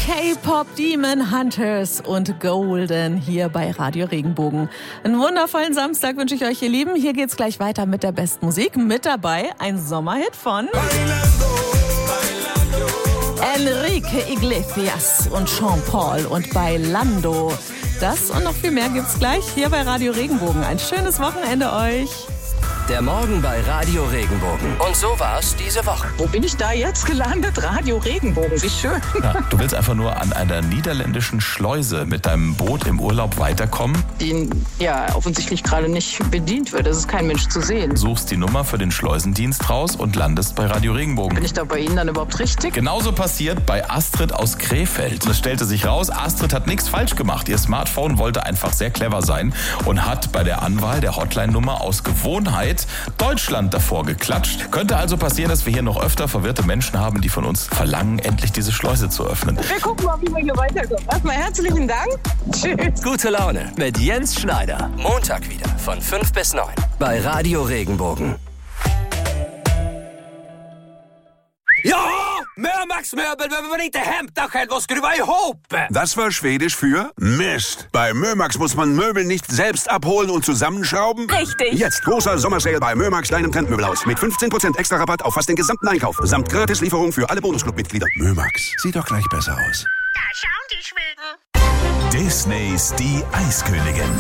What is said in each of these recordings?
K-Pop Demon Hunters und Golden hier bei Radio Regenbogen. Einen wundervollen Samstag wünsche ich euch, ihr Lieben. Hier geht's gleich weiter mit der besten Musik. Mit dabei ein Sommerhit von Enrique Iglesias und Sean Paul und Bailando. Das und noch viel mehr gibt's gleich hier bei Radio Regenbogen. Ein schönes Wochenende euch. Der Morgen bei Radio Regenbogen. Und so war's diese Woche. Wo bin ich da jetzt gelandet? Radio Regenbogen, wie schön. Ja, du willst einfach nur an einer niederländischen Schleuse mit deinem Boot im Urlaub weiterkommen? Die ja offensichtlich gerade nicht bedient wird. Das ist kein Mensch zu sehen. Suchst die Nummer für den Schleusendienst raus und landest bei Radio Regenbogen. Bin ich da bei Ihnen dann überhaupt richtig? Genauso passiert bei Astrid aus Krefeld. Es stellte sich raus, Astrid hat nichts falsch gemacht. Ihr Smartphone wollte einfach sehr clever sein und hat bei der Anwahl der Hotline-Nummer aus Gewohnheit Deutschland davor geklatscht. Könnte also passieren, dass wir hier noch öfter verwirrte Menschen haben, die von uns verlangen, endlich diese Schleuse zu öffnen. Wir gucken mal, wie wir hier weiterkommen. Erstmal herzlichen Dank. Tschüss. Gute Laune mit Jens Schneider. Montag wieder von 5 bis 9 bei Radio Regenbogen. Ja! Mömax-möbel behöver man inte hämta själv och skruva ihop! Das war Schwedisch für Mist. Bei Mömax muss man Möbel nicht selbst abholen und zusammenschrauben. Richtig. Jetzt großer Sommersale bei Mömax, deinem Trendmöbelhaus. Mit 15% extra Rabatt auf fast den gesamten Einkauf. Samt Gratislieferung für alle Bonusclub-Mitglieder. Mömax, sieht doch gleich besser aus. Da schauen die Schweden. Disneys Die Eiskönigin.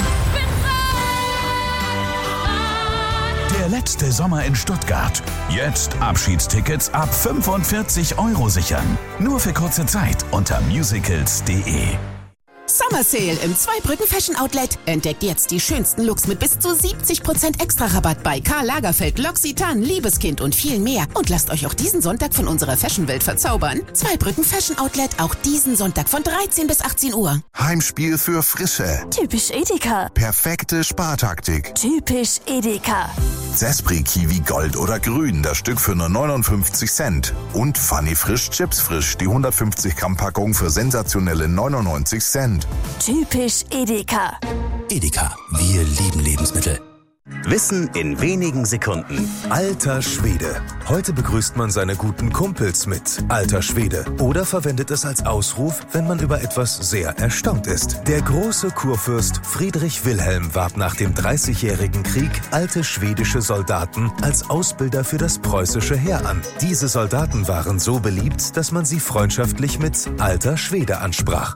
Der letzte Sommer in Stuttgart. Jetzt Abschiedstickets ab 45 € sichern. Nur für kurze Zeit unter musicals.de. Summer Sale im Zweibrücken Fashion Outlet. Entdeckt jetzt die schönsten Looks mit bis zu 70% Extra-Rabatt bei Karl Lagerfeld, L'Occitane, Liebeskind und viel mehr. Und lasst euch auch diesen Sonntag von unserer Fashion-Welt verzaubern. Zweibrücken Fashion Outlet, auch diesen Sonntag von 13 bis 18 Uhr. Heimspiel für Frische. Typisch Edeka. Perfekte Spartaktik. Typisch Edeka. Zespri Kiwi Gold oder Grün, das Stück für nur 59 Cent. Und Funny Frisch Chips Frisch, die 150 Gramm Packung für sensationelle 99 Cent. Typisch Edeka. Edeka, wir lieben Lebensmittel. Wissen in wenigen Sekunden. Alter Schwede. Heute begrüßt man seine guten Kumpels mit Alter Schwede oder verwendet es als Ausruf, wenn man über etwas sehr erstaunt ist. Der große Kurfürst Friedrich Wilhelm warb nach dem 30-jährigen Krieg alte schwedische Soldaten als Ausbilder für das preußische Heer an. Diese Soldaten waren so beliebt, dass man sie freundschaftlich mit Alter Schwede ansprach.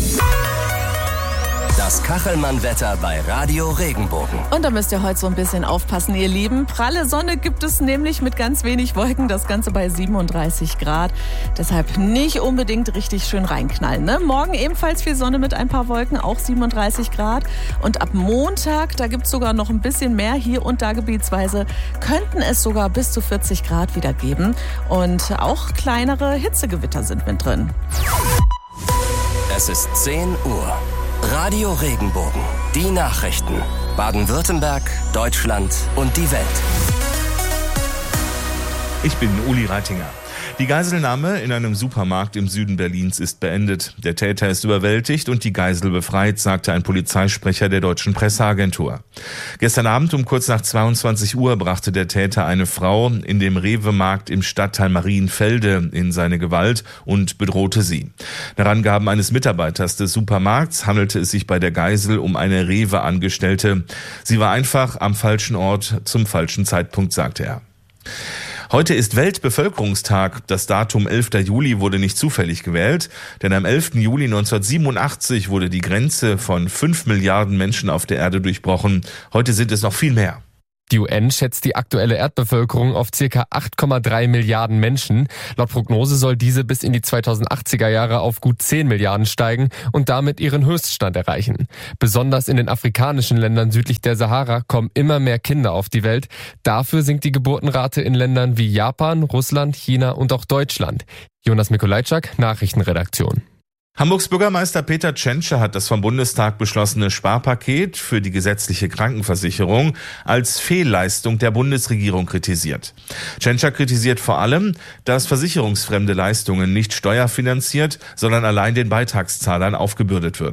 Das Kachelmann-Wetter bei Radio Regenbogen. Und da müsst ihr heute so ein bisschen aufpassen, ihr Lieben. Pralle Sonne gibt es nämlich mit ganz wenig Wolken. Das Ganze bei 37 Grad. Deshalb nicht unbedingt richtig schön reinknallen. Ne? Morgen ebenfalls viel Sonne mit ein paar Wolken, auch 37 Grad. Und ab Montag, da gibt es sogar noch ein bisschen mehr. Hier und da gebietsweise könnten es sogar bis zu 40 Grad wieder geben. Und auch kleinere Hitzegewitter sind mit drin. Es ist 10 Uhr. Radio Regenbogen. Die Nachrichten. Baden-Württemberg, Deutschland und die Welt. Ich bin Uli Reitinger. Die Geiselnahme in einem Supermarkt im Süden Berlins ist beendet. Der Täter ist überwältigt und die Geisel befreit, sagte ein Polizeisprecher der deutschen Presseagentur. Gestern Abend um kurz nach 22 Uhr brachte der Täter eine Frau in dem Rewe-Markt im Stadtteil Marienfelde in seine Gewalt und bedrohte sie. Nach Angaben eines Mitarbeiters des Supermarkts handelte es sich bei der Geisel um eine Rewe-Angestellte. Sie war einfach am falschen Ort zum falschen Zeitpunkt, sagte er. Heute ist Weltbevölkerungstag. Das Datum 11. Juli wurde nicht zufällig gewählt, denn am 11. Juli 1987 wurde die Grenze von 5 Milliarden Menschen auf der Erde durchbrochen. Heute sind es noch viel mehr. Die UN schätzt die aktuelle Erdbevölkerung auf ca. 8,3 Milliarden Menschen. Laut Prognose soll diese bis in die 2080er Jahre auf gut 10 Milliarden steigen und damit ihren Höchststand erreichen. Besonders in den afrikanischen Ländern südlich der Sahara kommen immer mehr Kinder auf die Welt. Dafür sinkt die Geburtenrate in Ländern wie Japan, Russland, China und auch Deutschland. Jonas Mikolajczak, Nachrichtenredaktion. Hamburgs Bürgermeister Peter Tschentscher hat das vom Bundestag beschlossene Sparpaket für die gesetzliche Krankenversicherung als Fehlleistung der Bundesregierung kritisiert. Tschentscher kritisiert vor allem, dass versicherungsfremde Leistungen nicht steuerfinanziert, sondern allein den Beitragszahlern aufgebürdet würden.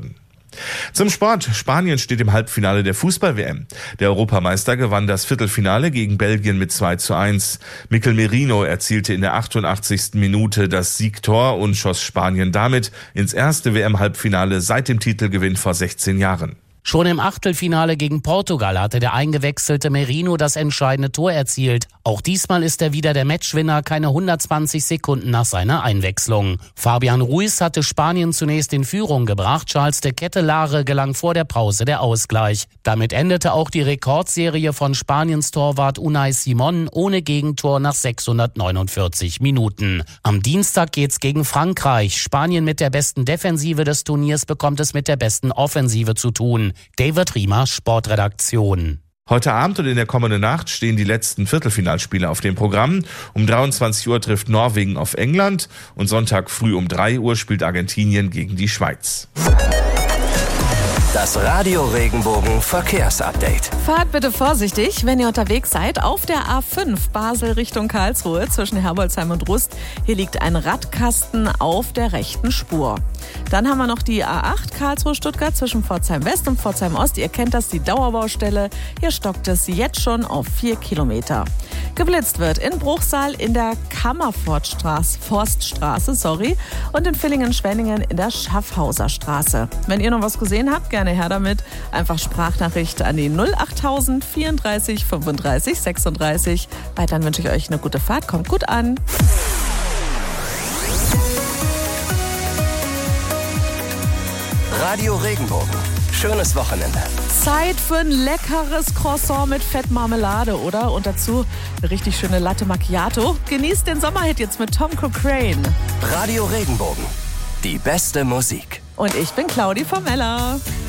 Zum Sport. Spanien steht im Halbfinale der Fußball-WM. Der Europameister gewann das Viertelfinale gegen Belgien mit 2:1. Mikel Merino erzielte in der 88. Minute das Siegtor und schoss Spanien damit ins erste WM-Halbfinale seit dem Titelgewinn vor 16 Jahren. Schon im Achtelfinale gegen Portugal hatte der eingewechselte Merino das entscheidende Tor erzielt. Auch diesmal ist er wieder der Matchwinner, keine 120 Sekunden nach seiner Einwechslung. Fabian Ruiz hatte Spanien zunächst in Führung gebracht. Charles de Kettelare gelang vor der Pause der Ausgleich. Damit endete auch die Rekordserie von Spaniens Torwart Unai Simón ohne Gegentor nach 649 Minuten. Am Dienstag geht's gegen Frankreich. Spanien mit der besten Defensive des Turniers bekommt es mit der besten Offensive zu tun. David Riemer, Sportredaktion. Heute Abend und in der kommenden Nacht stehen die letzten Viertelfinalspiele auf dem Programm. Um 23 Uhr trifft Norwegen auf England und Sonntag früh um 3 Uhr spielt Argentinien gegen die Schweiz. Das Radio Regenbogen Verkehrsupdate. Fahrt bitte vorsichtig, wenn ihr unterwegs seid. Auf der A5 Basel Richtung Karlsruhe zwischen Herbolzheim und Rust. Hier liegt ein Radkasten auf der rechten Spur. Dann haben wir noch die A8 Karlsruhe-Stuttgart zwischen Pforzheim West und Pforzheim Ost. Ihr kennt das, die Dauerbaustelle. Hier stockt es jetzt schon auf 4 Kilometer. Geblitzt wird in Bruchsal in der Forststraße und in Villingen-Schwenningen in der Schaffhauser Straße. Wenn ihr noch was gesehen habt, gerne her damit. Einfach Sprachnachricht an die 08000 34 35 36. Weiterhin wünsche ich euch eine gute Fahrt. Kommt gut an. Radio Regenbogen. Schönes Wochenende. Zeit für ein leckeres Croissant mit Fettmarmelade, oder? Und dazu eine richtig schöne Latte Macchiato. Genießt den Sommerhit jetzt mit Tom Cochrane. Radio Regenbogen. Die beste Musik. Und ich bin Claudi Formella.